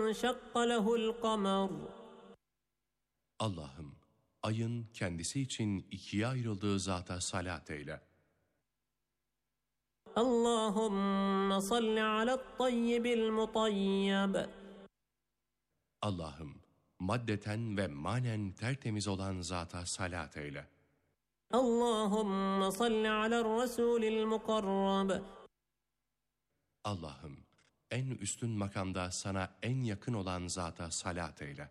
انشق له القمر. Allah'ım, ayın kendisi için ikiye ayrıldığı zata salat eyle. اللهم صل على الطيب المطيب. Allah'ım, maddeten ve manen tertemiz olan zata salat eyle. اللهم صل على الرسول المقرب. Allah'ım, en üstün makamda sana en yakın olan zata salat eyle.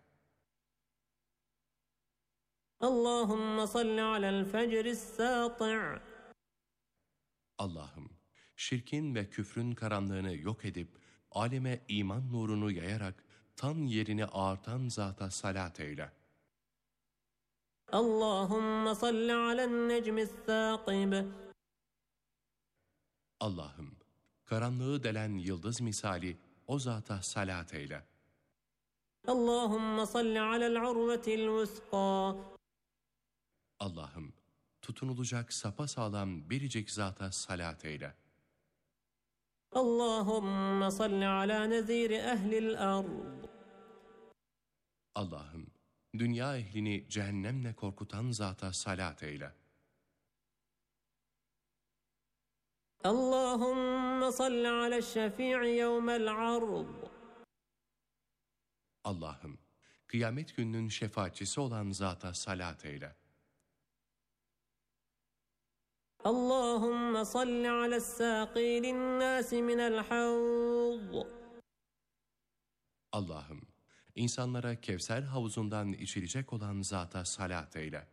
اللهم صل على الفجر الساطع. Allah'ım, şirkin ve küfrün karanlığını yok edip, aleme iman nurunu yayarak, tan yerini ağartan zata salat eyle. اللهم صل على النجم الثاقب. Allah'ım, karanlığı delen yıldız misali o zata salat eyle. اللهم صل على العروة الوثقى. Allah'ım, tutunulacak sapasağlam biricik zata salat eyle. اللهم صل على نذير أهل الأرض. Allah'ım, dünya ehlini cehennemle korkutan zata salat eyle. اللهم صل على الشفيع يوم العرض. Allah'ım, kıyamet gününün şefaatçisi olan zata salat eyle. اللهم صل على الساقي للناس من الحوض. Allah'ım, insanlara Kevser havuzundan içilecek olan zata salat eyle.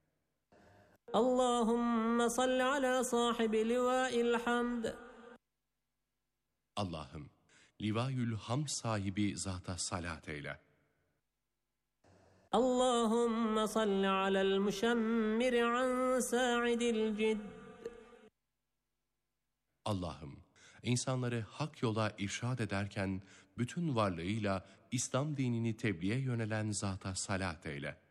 اللهم صل على صاحب لواء الحمد. Allah'ım, Livâyül Hamd sahibi zata salat eyle. اللهم صل على المشمر عن ساعد الجد. Allah'ım, insanları hak yola irşad ederken bütün varlığıyla İslam dinini tebliğe yönelen zata salat eyle.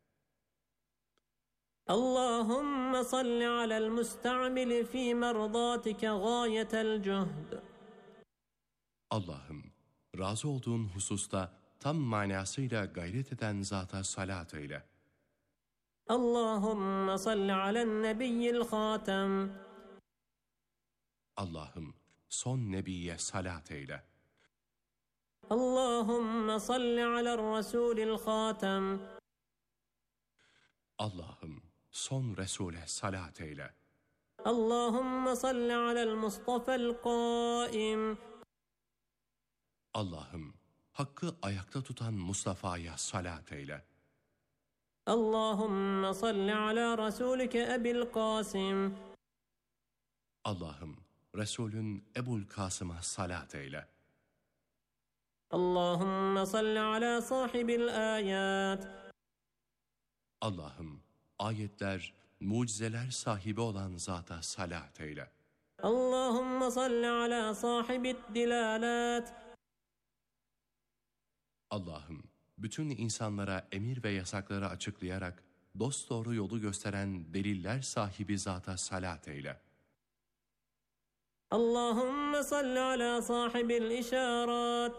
اللهم صل على المستعمل في مرضاتك غاية الجهد. Allah'ım, razı olduğun hususta tam manasıyla gayret eden zata salat eyle. اللهم صل على النبي الخاتم. Allah'ım, son nebiye salat eyle. اللهم صل على الرسول الخاتم. Allah'ım, son Resul'e salat eyle. اللهم صل على المصطفى القائم. Allah'ım, hakkı ayakta tutan Mustafa'ya salat eyle. اللهم صل على رسولك أبي القاسم. Allah'ım, Resulün Ebul Kasım'a salat eyle. اللهم صل على صاحب الآيات. Allah'ım, ayetler, mucizeler sahibi olan zata salat eyle. اللهم صل على صاحب الدلالات. Allah'ım, bütün insanlara emir ve yasakları açıklayarak dosdoğru yolu gösteren deliller sahibi zata salat eyle. اللهم صل على صاحب الإشارات.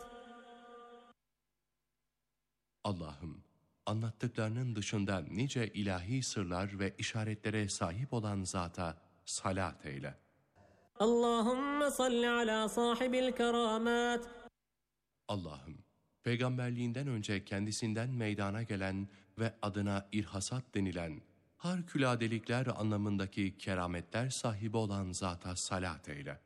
Allah'ım, anlattıklarının dışında nice ilahi sırlar ve işaretlere sahip olan zata salat eyle. اللهم صل على صاحب الكرامات. Allah'ım, peygamberliğinden önce kendisinden meydana gelen ve adına irhasat denilen harikulâdelikler anlamındaki kerametler sahibi olan zata salat eyle.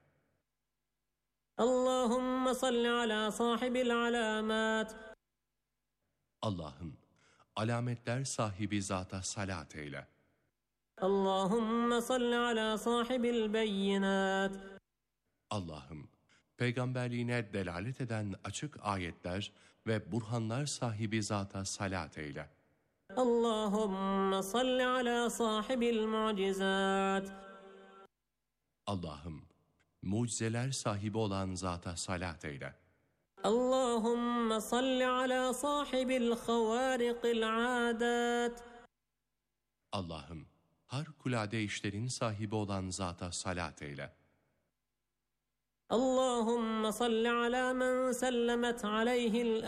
اللهم صل على صاحب العلامات. Allah'ım, alametler sahibi zata salat eyle. اللهم صل على صاحب البينات. Allah'ım, peygamberliğine delalet eden açık ayetler ve burhanlar sahibi zata salat eyle. اللهم صل على صاحب المعجزات. Allah'ım, mucizeler sahibi olan zata salat eyle. اللهم صل على صاحب الخوارق العادات. Allah'ım, harikulade işlerin sahibi olan zata salat eyle. اللهم صل على من سلمت عليه